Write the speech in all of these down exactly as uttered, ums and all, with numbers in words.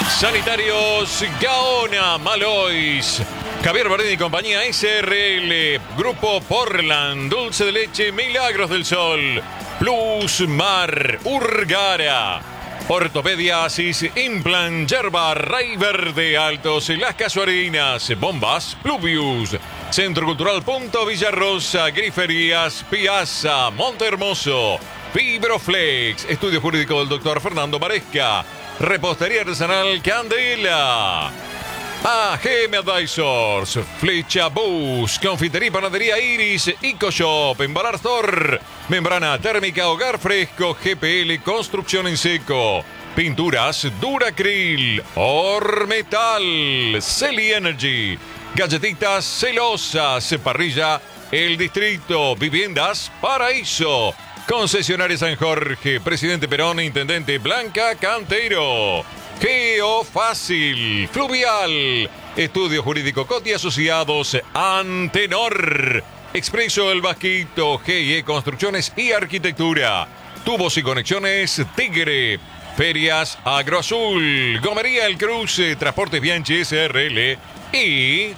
Sanitarios Gaona, Malois, Javier Bardini y compañía, S R L, Grupo Portland, Dulce de Leche, Milagros del Sol, Plus Mar, Urgara, Ortopedia Asis, Implant, Yerba, Ray Verde, Altos, Las Casuarinas, Bombas, Pluvius, Centro Cultural Punto Villarrosa, Griferías, Piazza, Monte Hermoso, Fibroflex, Estudio Jurídico del doctor Fernando Maresca, Repostería Artesanal Candela, A G M Advisors, Flecha Bus, Confitería y Panadería Iris, EcoShop, Embalar Store, Membrana Térmica Hogar Fresco, G P L Construcción en Seco, Pinturas Duracril, Ormetal, Celi Energy, Galletitas Celosas, Parrilla El Distrito, Viviendas Paraíso, Concesionaria San Jorge, Presidente Perón, Intendente Blanca Cantero, Geofácil, Fluvial, Estudio Jurídico Coti Asociados, Antenor, Expreso El Vasquito, G I E Construcciones y Arquitectura, Tubos y Conexiones Tigre, Ferias Agroazul, Gomería El Cruce, Transportes Bianchi S R L y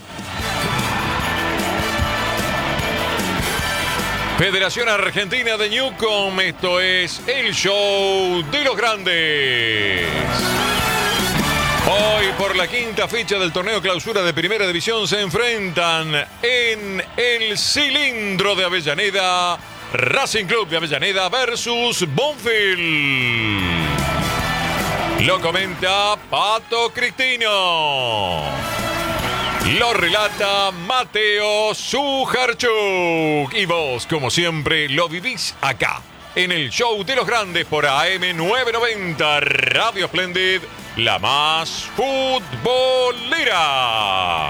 Federación Argentina de Newcom. Esto es el show de los grandes. Hoy, por la quinta fecha del torneo clausura de Primera División, se enfrentan en el Cilindro de Avellaneda, Racing Club de Avellaneda versus Banfield. Lo comenta Pato Cristino. Lo relata Mateo Sujarchuk. Y vos, como siempre, lo vivís acá, en el show de los grandes por A M novecientos noventa, Radio Splendid, la más futbolera.